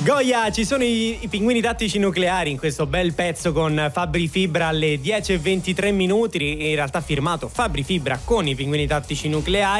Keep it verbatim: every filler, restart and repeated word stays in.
Goya, ci sono i, i pinguini tattici nucleari in questo bel pezzo con Fabri Fibra alle dieci e ventitré minuti, in realtà firmato Fabri Fibra con i pinguini tattici nucleari.